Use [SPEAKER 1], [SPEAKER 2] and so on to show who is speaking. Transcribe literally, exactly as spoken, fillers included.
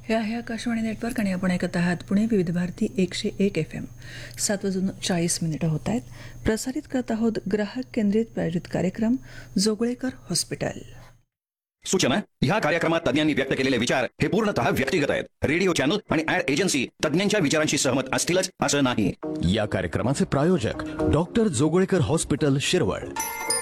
[SPEAKER 1] हे आहे आकाशवाणी नेटवर्क आणि आपण ऐकत आहात पुणे विविध भारती एकशे एक एफ एम. सात वाजून चाळीस मिनिटं होत आहेत. प्रसारित करत आहोत ग्राहक केंद्रित प्रायोजित कार्यक्रम जोगळेकर हॉस्पिटल.
[SPEAKER 2] सूचना: ह्या कार्यक्रमात तज्ञांनी व्यक्त केलेले विचार हे पूर्णतः व्यक्तिगत आहेत. रेडिओ चॅनल आणि ऍड एजन्सी तज्ञांच्या विचारांशी सहमत असतीलच असं नाही.
[SPEAKER 3] या कार्यक्रमाचे प्रायोजक डॉक्टर जोगळेकर हॉस्पिटल शिरवळ.